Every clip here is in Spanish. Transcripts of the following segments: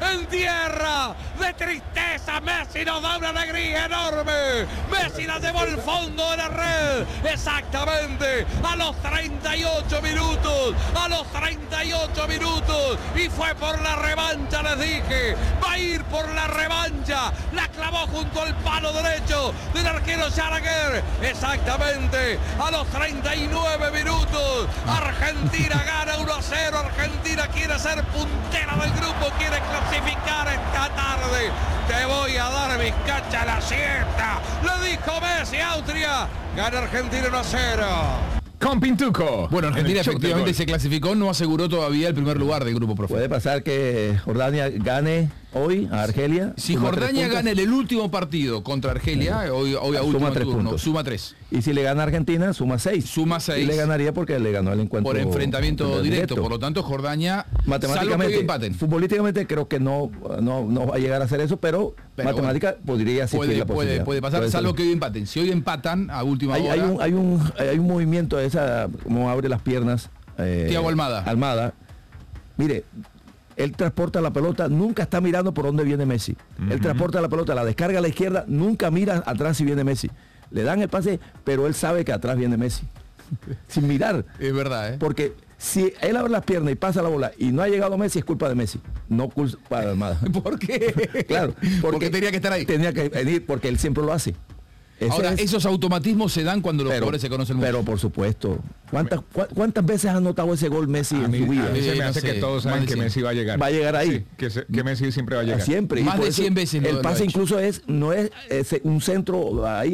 en tierra de tristeza. Messi nos da una alegría enorme. Messi la llevó al fondo de la red. Exactamente a los 38 minutos. A los 38 minutos. Y fue por la revancha, les dije. Va a ir por la revancha. La clavó junto al palo derecho del arquero Gallagher. Exactamente a los 39 minutos. Argentina gana 1-0. Argentina quiere ser puntera del grupo, quiere clasificar esta tarde. Te voy a dar mis cachas a la siesta. Le dijo Messi, Austria. Gana Argentina 1-0. Con Pintuco. Bueno, Argentina efectivamente se clasificó, no aseguró todavía el primer lugar del grupo, profe. Puede pasar que Jordania gane hoy a Argelia. Si Jordania gana el último partido contra Argelia, hoy a último turno, suma 3. Y si le gana a Argentina, suma 6. Suma 6. Y le ganaría porque le ganó el encuentro. Por enfrentamiento directo. Por lo tanto, Jordania, matemáticamente, empaten. Futbolísticamente creo que no va a llegar a hacer eso, pero matemática podría existir la posibilidad. Puede pasar, salvo que hoy empaten. Si hoy empatan a última hora... Hay un movimiento de esa, como abre las piernas. Thiago Almada. Mire, él transporta la pelota, nunca está mirando por dónde viene Messi. Él transporta la pelota, la descarga a la izquierda, nunca mira atrás si viene Messi. Le dan el pase, pero él sabe que atrás viene Messi. Sin mirar. Es verdad, Porque si él abre las piernas y pasa la bola y no ha llegado Messi, es culpa de Messi. No culpa de Almada. ¿Por qué? Claro. Porque tenía que estar ahí. Tenía que venir porque él siempre lo hace. Ahora, esos automatismos se dan cuando los jugadores se conocen mucho. Pero por supuesto. ¿Cuántas veces ha anotado ese gol Messi en su vida? A mí se me hace que todos saben que Messi va a llegar. Va a llegar ahí. Sí, que Messi siempre va a llegar. Siempre. Más de 100 veces. El pase incluso no es un centro ahí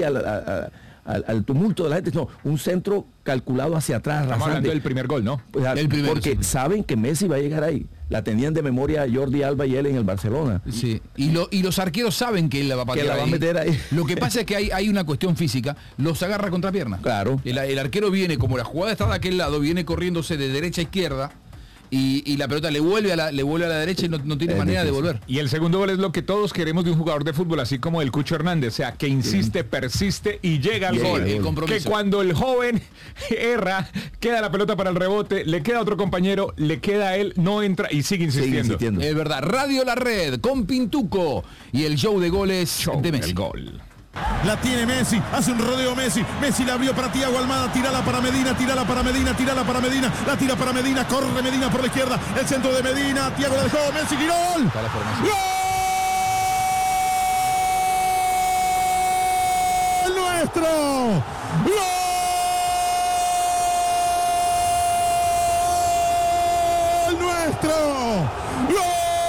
al tumulto de la gente, no, un centro calculado hacia atrás. Estamos hablando del primer gol, ¿no? Porque saben que Messi va a llegar ahí. La tenían de memoria Jordi Alba y él en el Barcelona. Sí. Y los arqueros saben que él la va a patear, que la va a meter ahí. Lo que pasa es que hay una cuestión física, los agarra contra pierna. Claro. El arquero viene, como la jugada está de aquel lado, viene corriéndose de derecha a izquierda. Y la pelota le vuelve a la derecha y no tiene manera de volver. Y el segundo gol es lo que todos queremos de un jugador de fútbol, así como el Cucho Hernández, o sea, que insiste, persiste y llega al gol. El compromiso. Que cuando el joven erra, queda la pelota para el rebote, le queda otro compañero, le queda a él, no entra y sigue insistiendo. Es verdad. Radio La Red con Pintuco y el show de goles de Messi. El gol. La tiene Messi, hace un rodeo Messi la abrió para Thiago Almada, tírala para Medina, la tira para Medina, corre Medina por la izquierda, el centro de Medina, Thiago la dejó, Messi, ¡gol! ¡Gol nuestro! ¡Gol nuestro! ¡Gol!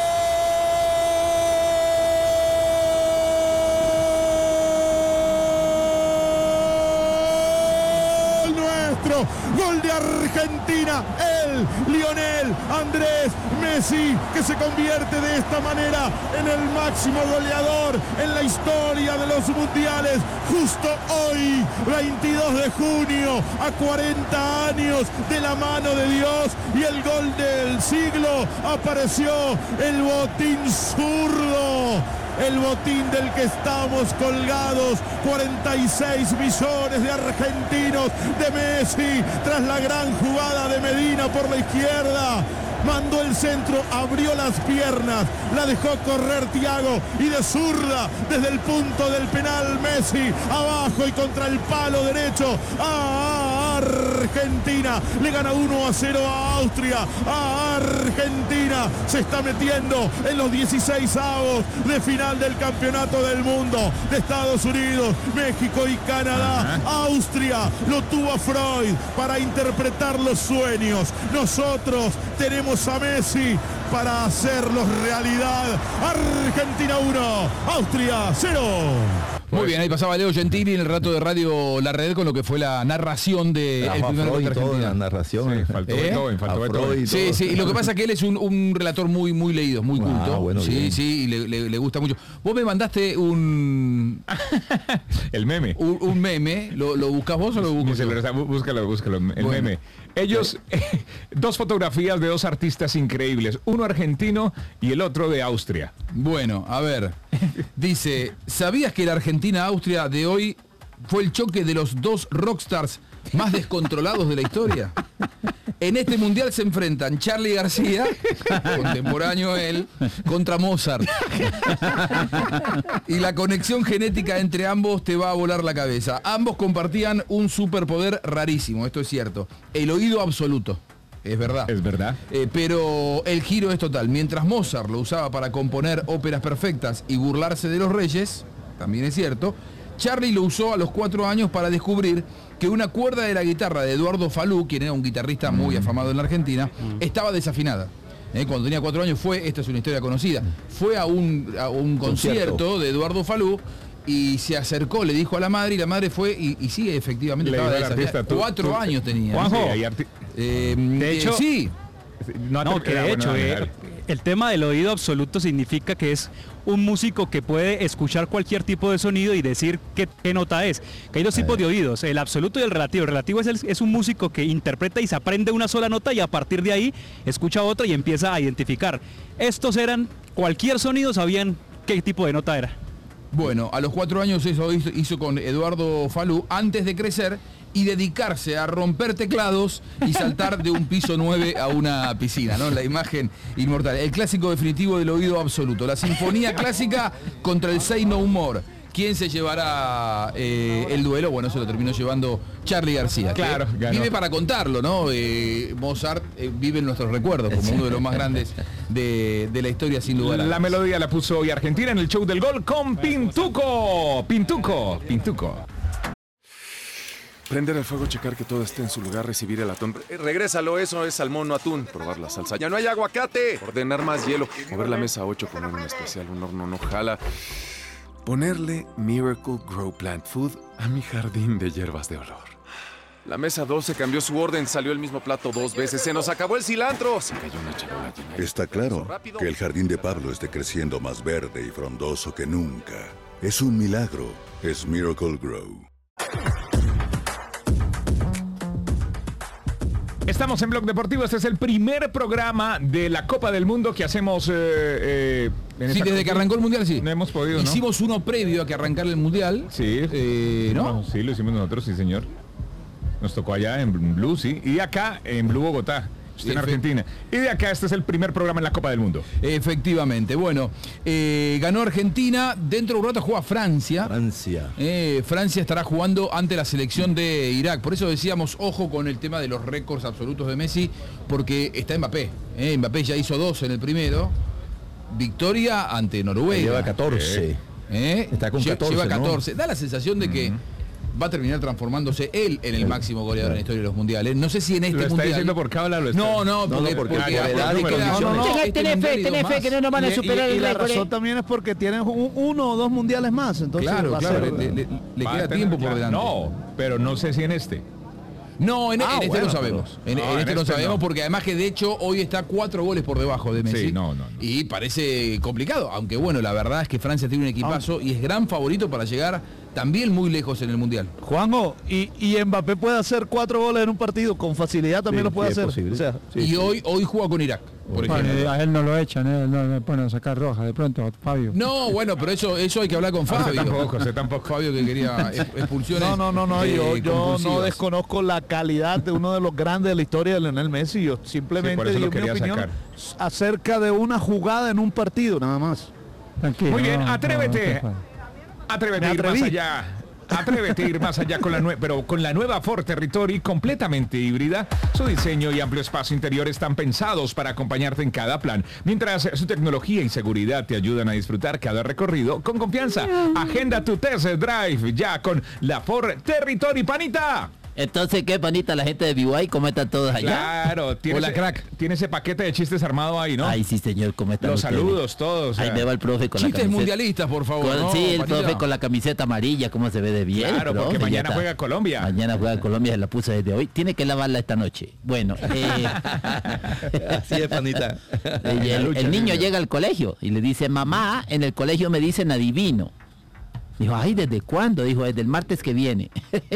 Gol de Argentina, Lionel Andrés Messi, que se convierte de esta manera en el máximo goleador en la historia de los mundiales, justo hoy, 22 de junio, a 40 años de la mano de Dios, y el gol del siglo. Apareció el botín zurdo, el botín del que estamos colgados, 46 millones de argentinos de Messi, tras la gran jugada de Medina por la izquierda. Mandó el centro, abrió las piernas, la dejó correr Thiago y de zurda desde el punto del penal Messi, abajo y contra el palo derecho a Argentina. Le gana 1-0 a Austria. A Argentina se está metiendo en los 16avos de final del Campeonato del Mundo de Estados Unidos, México y Canadá. Austria lo tuvo a Freud para interpretar los sueños. Nosotros tenemos a Messi para hacerlos realidad. Argentina 1, Austria 0. Muy bien, ahí pasaba Leo Gentili en el rato de Radio La Red con lo que fue la narración de el primer gol de Argentina. La narración. Sí, faltó Beethoven. Sí, y lo que pasa es que él es un relator muy leído, muy culto. Bueno, sí, y le gusta mucho. Vos me mandaste un... el meme. Un meme, ¿lo buscás vos o lo busco yo? Búscalo, el meme. Ellos, dos fotografías de dos artistas increíbles, uno argentino y el otro de Austria. Bueno, a ver, dice, ¿sabías que la Argentina-Austria de hoy fue el choque de los dos rockstars más descontrolados de la historia? En este mundial se enfrentan Charly García, contemporáneo a él, contra Mozart. Y la conexión genética entre ambos te va a volar la cabeza. Ambos compartían un superpoder rarísimo, esto es cierto. El oído absoluto. Es verdad. Es verdad. Pero el giro es total. Mientras Mozart lo usaba para componer óperas perfectas y burlarse de los reyes, también es cierto, Charly lo usó a los 4 años para descubrir que una cuerda de la guitarra de Eduardo Falú, quien era un guitarrista muy afamado en la Argentina, estaba desafinada. Cuando tenía 4 años esta es una historia conocida, fue a un concierto de Eduardo Falú y se acercó, le dijo a la madre, y la madre fue y sí, efectivamente Le estaba dijo al artista, desafinada. 4 años tenía. Juanjo, De hecho, sí. El tema del oído absoluto significa que es un músico que puede escuchar cualquier tipo de sonido y decir qué nota es. Que hay dos tipos de oídos, el absoluto y el relativo. El relativo es un músico que interpreta y se aprende una sola nota y a partir de ahí escucha otra y empieza a identificar. Estos eran, cualquier sonido sabían qué tipo de nota era. Bueno, a los 4 años eso hizo con Eduardo Falú antes de crecer y dedicarse a romper teclados y saltar de un piso 9 a una piscina, ¿no? La imagen inmortal. El clásico definitivo del oído absoluto. La sinfonía clásica contra el Say No More. ¿Quién se llevará el duelo? Bueno, se lo terminó llevando Charly García. Claro, vive para contarlo, ¿no? Mozart vive en nuestros recuerdos como uno de los más grandes de la historia, sin duda. La melodía la puso hoy Argentina en el show del gol con Pintuco. Pintuco. Prender el fuego, checar que todo esté en su lugar, recibir el atún. Regrésalo, eso es salmón, no atún. Probar la salsa. ¡Ya no hay aguacate! Ordenar más hielo. Mover la mesa 8, poner un especial, un horno no jala. Ponerle Miracle Grow Plant Food a mi jardín de hierbas de olor. La mesa 12 cambió su orden, salió el mismo plato 2 veces. ¡Se nos acabó el cilantro! Se cayó una charola llena. Está claro que el jardín de Pablo esté creciendo más verde y frondoso que nunca. Es un milagro. Es Miracle Grow. Estamos en Blog Deportivo, este es el primer programa de la Copa del Mundo que hacemos desde que arrancó el Mundial, sí. No hemos podido, Hicimos uno previo a que arrancara el Mundial. Sí. ¿No? Sí, lo hicimos nosotros, sí, señor. Nos tocó allá en Blue, sí. Y acá en Blue Bogotá. En Argentina. Y de acá este es el primer programa en la Copa del Mundo. Efectivamente. Bueno, ganó Argentina. Dentro de un rato juega Francia. Francia estará jugando ante la selección de Irak. Por eso decíamos, ojo con el tema de los récords absolutos de Messi, porque está Mbappé. Mbappé ya hizo 2 en el primero. Victoria ante Noruega. Lleva 14. Está con 14. Lleva 14. ¿No? Da la sensación de que va a terminar transformándose él en el máximo goleador en la historia de los mundiales. No sé si en este mundial. ¿Lo está diciendo por cábala? Porque edad y condiciones. Tenés fe que no nos van a superar el récord. récord. La razón también es porque tienen 1 o 2 mundiales más. Entonces claro, le queda tiempo por delante. No, pero no sé si en este. No, en este no sabemos. En este no sabemos porque además que de hecho hoy está 4 goles por debajo de Messi. Sí, no. Y parece complicado, aunque bueno, la verdad es que Francia tiene un equipazo y es gran favorito para llegar también muy lejos en el Mundial. Juanjo, y Mbappé puede hacer 4 goles en un partido, con facilidad también lo puede hacer. Posible. O sea, hoy juega con Irak, por ejemplo. A él no lo echan, no le ponen a sacar roja de pronto, Fabio. No, bueno, pero eso hay que hablar con Fabio. Tampoco. Fabio que quería expulsiones. No, yo no desconozco la calidad de uno de los grandes de la historia de Lionel Messi. Yo simplemente digo mi opinión acerca de una jugada en un partido, nada más. Tranquilo. Muy bien, atrévete. Atrévete a ir más allá. Atrévete a ir más allá con la nueva Ford Territory completamente híbrida. Su diseño y amplio espacio interior están pensados para acompañarte en cada plan, mientras su tecnología y seguridad te ayudan a disfrutar cada recorrido con confianza. Agenda tu test drive ya con la Ford Territory, panita. Entonces, ¿qué, panita? La gente de BY, ¿cómo están todos allá? Claro, tiene ese paquete de chistes armado ahí, ¿no? Ay, sí, señor, ¿cómo están Los ustedes? saludos todos. Ahí me va el profe con chistes la camiseta. mundialistas, por favor. Sí, el profe con la camiseta amarilla, ¿cómo se ve de bien? Claro, profe, porque mañana juega Colombia. Mañana juega Colombia, se la puso desde hoy. Tiene que lavarla esta noche. Bueno, Así es, panita. el niño llega al colegio y le dice, mamá, en el colegio me dicen adivino. Dijo, ay, ¿desde cuándo? Dijo, desde el martes que viene.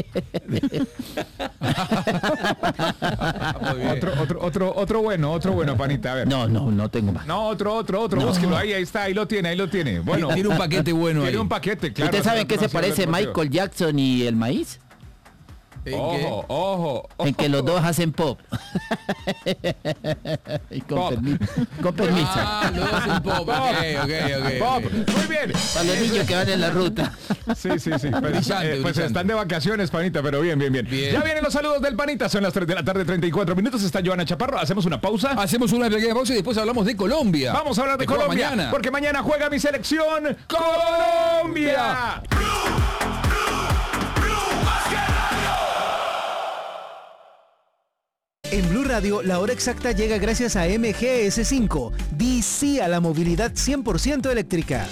Otro bueno, panita, a ver. No tengo más. No, otro, búsquelo, ahí está, ahí lo tiene. Bueno. Tiene un paquete bueno ahí. Tiene un paquete, claro. ¿Usted sabe en qué se parece Michael Jackson y el maíz? Ojo. En que los dos hacen pop. Y con permiso. Ah, los dos hacen pop. Ok. Pop. Muy bien. Para los niños que van en la ruta. Sí. Brillante, Pues brillante. están de vacaciones, Panita, pero bien. Bien. Ya vienen los saludos del Panita. Son las 3 de la tarde, 34 minutos. Está Joana Chaparro. Hacemos una pausa. Hacemos una pequeña pausa y después hablamos de Colombia. Vamos a hablar de Que juega Colombia. mañana. Porque mañana juega mi selección Colombia. En Blue Radio, la hora exacta llega gracias a MGS5. Di sí a la movilidad 100% eléctrica.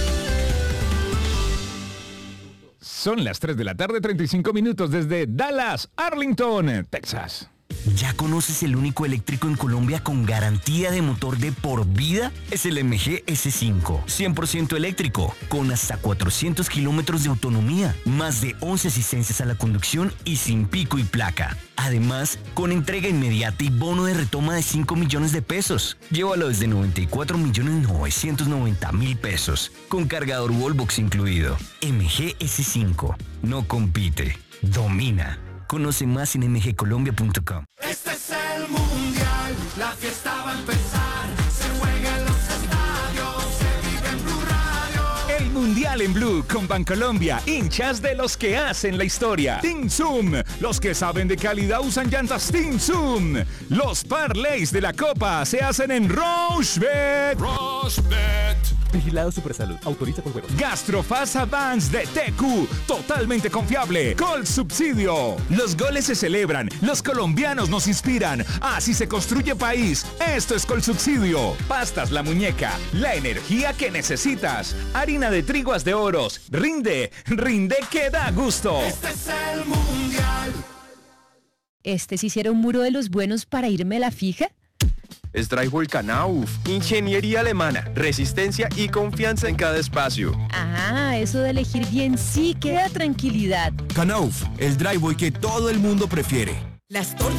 Son las 3 de la tarde, 35 minutos desde Dallas, Arlington, Texas. ¿Ya conoces el único eléctrico en Colombia con garantía de motor de por vida? Es el MG S5, 100% eléctrico, con hasta 400 kilómetros de autonomía, más de 11 asistencias a la conducción y sin pico y placa. Además, con entrega inmediata y bono de retoma de 5 millones de pesos. Llévalo desde 94.990.000 pesos, con cargador Wallbox incluido. MG S5, no compite, domina. Conoce más en mgcolombia.com. Este es el mundial, la fiesta va a empezar, se juega en los estadios, se vive en Blue Radio. El Mundial en Blue con Bancolombia, hinchas de los que hacen la historia. Team Zoom, los que saben de calidad usan llantas Team Zoom. Los parlays de la Copa se hacen en Rochebet. Vigilado Supersalud. Autoriza con juegos. Gastrofast Advance de TQ, totalmente confiable. Col Subsidio. Los goles se celebran, los colombianos nos inspiran. Así se construye país. Esto es Col Subsidio. Pastas La Muñeca, la energía que necesitas. Harina de triguas de oros. Rinde que da gusto. Este es el mundial. ¿Sí hiciera un muro de los buenos para irme a la fija? Es Drywall Knauf, ingeniería alemana, resistencia y confianza en cada espacio. Ah, eso de elegir bien sí que da tranquilidad. Knauf, el drywall que todo el mundo prefiere. Las tortas